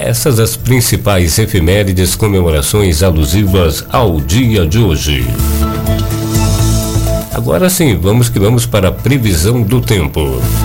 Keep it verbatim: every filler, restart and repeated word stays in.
essas as principais efemérides, comemorações alusivas ao dia de hoje. Agora sim, vamos que vamos para a previsão do tempo.